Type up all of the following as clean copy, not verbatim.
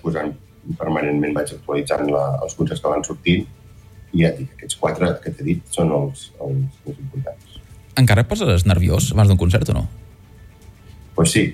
posant permanentment, vaig actualitzant els concerts que van sortint, i ja et dic, aquests 4 que t'he dit són els més importants. Encara et poses nerviós abans d'un concert o no? Pues sí.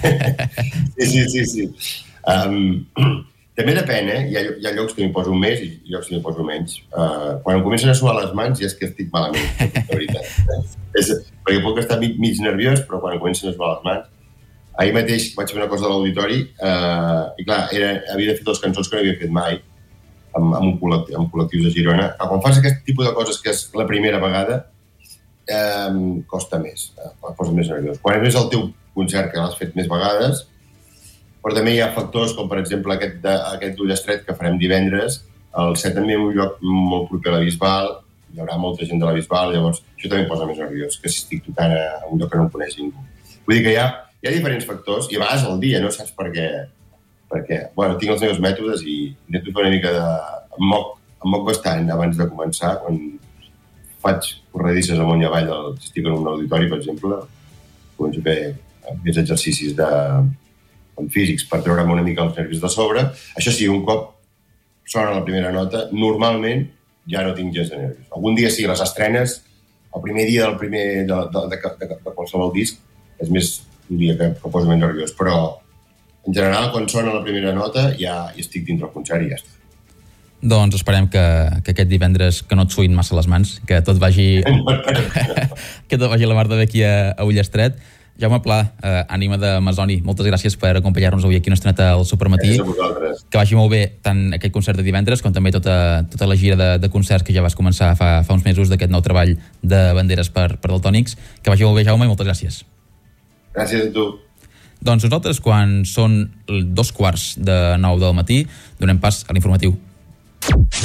Sí. També depèn, Hi ha llocs que m'hi poso més i llocs que m'hi poso menys. Quan em comencen a suar les mans ja és que estic malament, de veritat. Perquè puc estar mig nerviós, però quan em comencen a suar les mans... Ahir mateix vaig fer una cosa a l'auditori i clar, havia de fer 2 cançons que no havia fet mai amb col·lectius de Girona. Quan fas aquest tipus de coses que és la primera vegada, costa més, posa més nerviós. Quan és el teu concert que l'has fet més vegades, però també hi ha factors com, per exemple, aquest d'Ullestret que farem divendres, el set també en un lloc molt proper a la Bisbal, hi haurà molta gent de la Bisbal, llavors això també em posa més nerviós, que si estic tocant a un lloc que no em coneix ningú. Vull dir que hi ha diferents factors, i a vegades al dia, no saps per què. Perquè, tinc els meus mètodes i intento fer una mica de... Em moc bastant abans de començar, quan faig corredisses amunt i avall, si estic en un auditori, per exemple, començo a fer més exercicis físics per treure'm una mica els nervis de sobre. Això sí, un cop sona la primera nota, normalment ja no tinc gens de nervis. Algun dia sí, les estrenes, el primer dia de qualsevol disc, és més un dia que poso més nerviós, però en general, quan sona la primera nota, ja estic dintre el concert i ja està. Doncs esperem que aquest divendres que no et suïn massa les mans, que tot vagi que tot vagi a la mar de bé aquí a Ullestret. Jaume Pla, ànima de Masoni, moltes gràcies per acompanyar-nos avui aquí una estoneta al Supermatí. Gràcies a vosaltres. Que vagi molt bé tant aquest concert de divendres com també tota la gira de concerts que ja vas començar fa uns mesos d'aquest nou treball de banderes per Daltònics. Que vagi molt bé, Jaume, i moltes gràcies. Gràcies a tu. Doncs nosaltres, quan són 2:15 del matí, donem pas a l'informatiu.